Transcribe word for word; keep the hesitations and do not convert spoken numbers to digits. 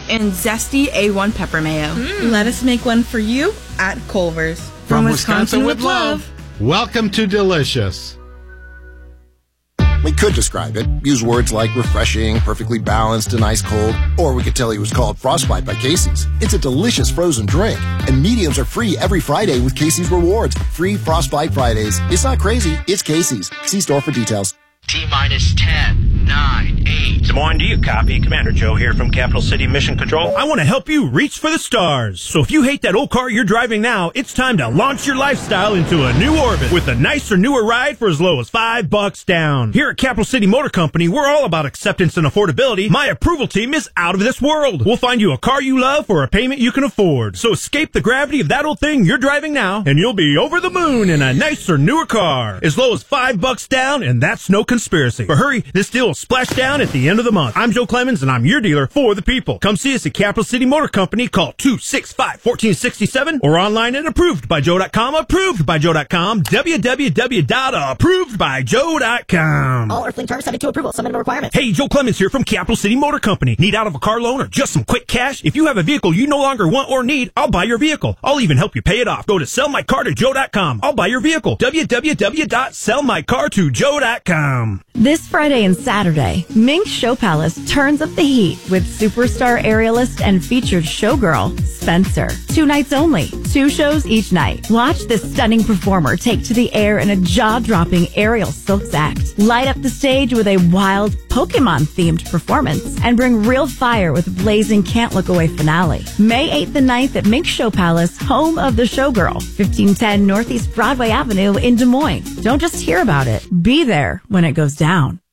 and zesty A one pepper mayo. Mm. Let us make one for you at Culver's. From, From Wisconsin, Wisconsin with love. Welcome to Delicious. We could describe it, use words like refreshing, perfectly balanced, and ice cold, or we could tell you it was called Frostbite by Casey's. It's a delicious frozen drink, and mediums are free every Friday with Casey's Rewards. Free Frostbite Fridays. It's not crazy, it's Casey's. See store for details. T-minus ten, nine, eight. Des Moines, do you copy? Commander Joe here from Capital City Mission Control. I want to help you reach for the stars. So if you hate that old car you're driving now, it's time to launch your lifestyle into a new orbit with a nicer, newer ride for as low as five bucks down. Here at Capital City Motor Company, we're all about acceptance and affordability. My approval team is out of this world. We'll find you a car you love for a payment you can afford. So escape the gravity of that old thing you're driving now, and you'll be over the moon in a nicer, newer car. As low as five bucks down, and that's no conspiracy. But hurry, this deal will splash down at the end of the month. I'm Joe Clemens, and I'm your dealer for the people. Come see us at Capital City Motor Company. Call two six five, one four six seven or online at approved by joe dot com. approved by joe dot com. w w w dot approved by joe dot com. All Earthling terms subject to approval. Some minimum requirements. Hey, Joe Clemens here from Capital City Motor Company. Need out of a car loan or just some quick cash? If you have a vehicle you no longer want or need, I'll buy your vehicle. I'll even help you pay it off. Go to sell my car to joe dot com. I'll buy your vehicle. w w w dot sell my car to joe dot com. This Friday and Saturday, Mink Show Palace turns up the heat with superstar aerialist and featured showgirl, Spencer. Two nights only, two shows each night. Watch this stunning performer take to the air in a jaw-dropping aerial silks act. Light up the stage with a wild Pokemon-themed performance and bring real fire with a blazing Can't Look Away finale. May eighth and ninth at Mink Show Palace, home of the showgirl, fifteen ten Northeast Broadway Avenue in Des Moines. Don't just hear about it. Be there when it goes down.